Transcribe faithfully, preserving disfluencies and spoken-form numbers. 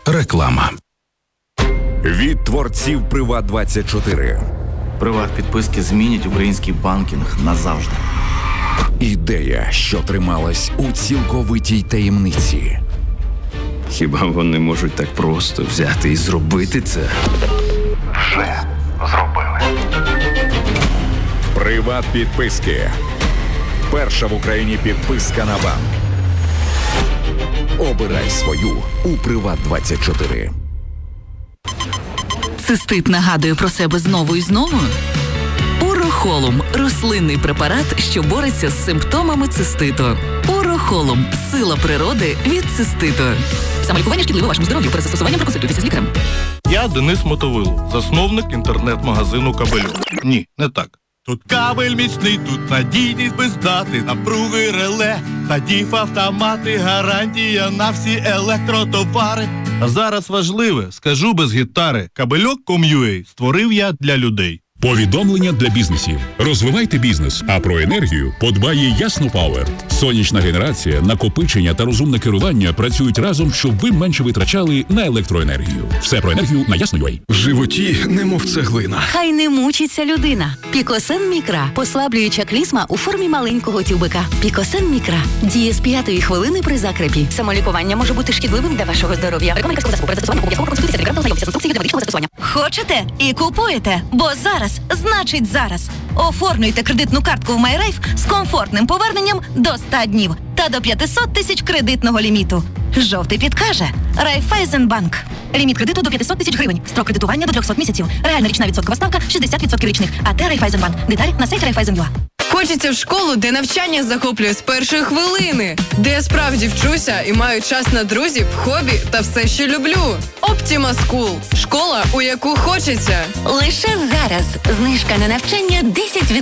Реклама. Від творців Приват двадцять чотири. Приват-підписки змінять український банкінг назавжди. Ідея, що трималась у цілковитій таємниці. Хіба вони можуть так просто взяти і зробити це? Вже зробили. Приват-підписки. Перша в Україні підписка на банк. Обирай свою у Приват двадцять чотири. Цистит нагадує про себе знову і знову? Урохолум – рослинний препарат, що бореться з симптомами циститу. Урохолум – сила природи від циститу. Самолікування шкідливе вашому здоров'ю. Перед застосуванням проконсультуйтеся з лікарем. Я Денис Мотовило, засновник інтернет-магазину «Кабельок». Ні, не так. Тут кабель міцний, тут надійність без дати, напруги реле, та діф-автомати, гарантія на всі електротовари. А зараз важливе, скажу без гітари, кабельок крапка ком крапка ю а створив я для людей. Повідомлення для бізнесів. Розвивайте бізнес, а про енергію подбає Ясно Пауер. Сонячна генерація, накопичення та розумне керування працюють разом, щоб ви менше витрачали на електроенергію. Все про енергію на Ясно крапка ю а. В животі немов цеглина. Хай не мучиться людина. Пікосен Мікра – послаблююча клізма у формі маленького тюбика. Пікосен Мікра діє з п'ятої хвилини при закрепі. Самолікування може бути шкідливим для вашого здоров'я. Реклама лікарського засобу. Перед застосуванням обов'язково проконсультуйтеся з лікарем та ознайомтеся з інструкцією для медичного застосування. Хочете і купуєте, бо зараз значить зараз. Оформлюйте кредитну картку в MyRafe з комфортним поверненням до ста днів та до п'ятсот тисяч кредитного ліміту. Жовтий підкаже Райфайзенбанк. Ліміт кредиту до п'ятсот тисяч гривень. Строк кредитування до трьохсот місяців. Реальна річна відсоткова ставка шістдесят відсотків річних. А те Райфайзенбанк. Деталі на сайті Райфайзен крапка ю а. Хочеться в школу, де навчання захоплює з першої хвилини, де я справді вчуся і маю час на друзів, хобі та все, що люблю. Optima School – школа, у яку хочеться. Лише зараз знижка на навчання десять відсотків.